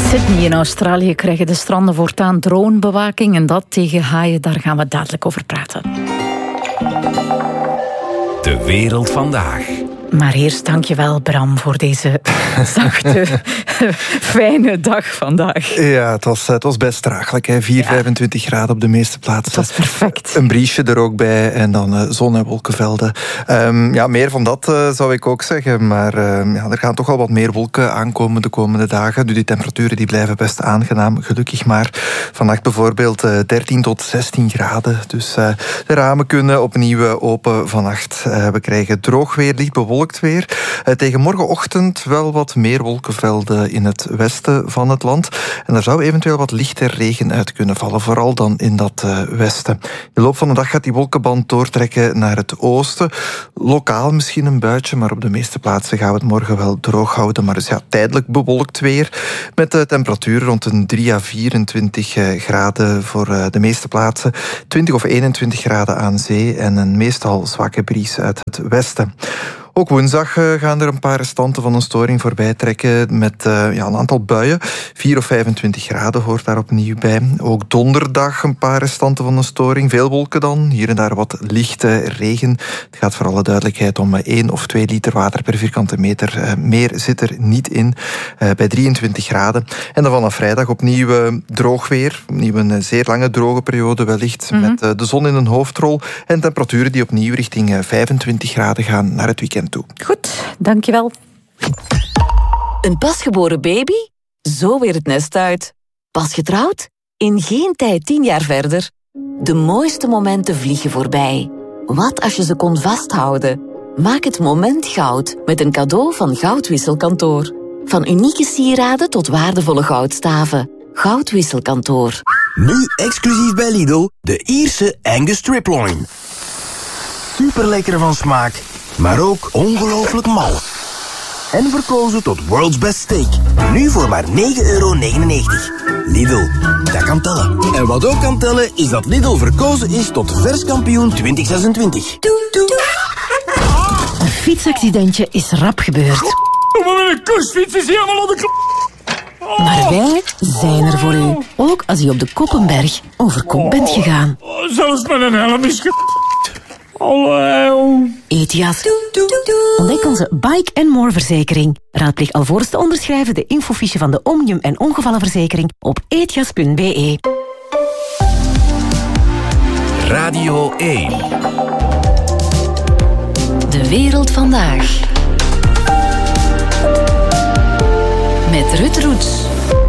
Sydney in Australië krijgen de stranden voortaan dronebewaking en dat tegen haaien, daar gaan we dadelijk over praten. De wereld vandaag. Maar eerst dankjewel Bram voor deze zachte, fijne dag vandaag. Ja, het was best draaglijk. 25 graden op de meeste plaatsen. Dat is perfect. Een briesje er ook bij en dan zon- en wolkenvelden. Meer van dat zou ik ook zeggen. Maar er gaan toch wel wat meer wolken aankomen de komende dagen. Die temperaturen die blijven best aangenaam, gelukkig maar. Vannacht bijvoorbeeld 13 tot 16 graden. Dus de ramen kunnen opnieuw open vannacht. We krijgen droog weer, licht bewolkt weer. Tegen morgenochtend wel wat meer wolkenvelden in het westen van het land. En er zou eventueel wat lichte regen uit kunnen vallen, vooral dan in dat westen. In de loop van de dag gaat die wolkenband doortrekken naar het oosten. Lokaal misschien een buitje, maar op de meeste plaatsen gaan we het morgen wel droog houden. Maar dus tijdelijk bewolkt weer, met de temperatuur rond een 3 à 24 graden voor de meeste plaatsen. 20 of 21 graden aan zee en een meestal zwakke bries uit het westen. Ook woensdag gaan er een paar restanten van een storing voorbij trekken met een aantal buien. 4 of 25 graden hoort daar opnieuw bij. Ook donderdag een paar restanten van een storing. Veel wolken dan, hier en daar wat lichte regen. Het gaat voor alle duidelijkheid om 1 of 2 liter water per vierkante meter. Meer zit er niet in, bij 23 graden. En dan vanaf vrijdag opnieuw droog weer. Opnieuw een zeer lange droge periode wellicht. Met de zon in een hoofdrol. En temperaturen die opnieuw richting 25 graden gaan naar het weekend toe. Goed, dankjewel. Een pasgeboren baby? Zo weer het nest uit. Pas getrouwd? In geen tijd 10 jaar verder. De mooiste momenten vliegen voorbij. Wat als je ze kon vasthouden? Maak het moment goud met een cadeau van Goudwisselkantoor. Van unieke sieraden tot waardevolle goudstaven. Goudwisselkantoor. Nu exclusief bij Lidl, de Ierse Angus Striploin. Super lekker van smaak, maar ook ongelooflijk mal. En verkozen tot World's Best Steak. Nu voor maar €9,99. Lidl, dat kan tellen. En wat ook kan tellen is dat Lidl verkozen is tot verskampioen 2026. Een fietsaccidentje is rap gebeurd. Maar mijn kursfiets is helemaal op de Maar wij zijn er voor u. Ook als u op de Koppenberg over kop bent gegaan. Zelfs met een helm is Etias. Ontdek onze Bike & More verzekering. Raadpleeg alvorens te onderschrijven de infofiche van de Omnium en ongevallenverzekering op etias.be. Radio 1. De wereld vandaag. Met Ruud Roets.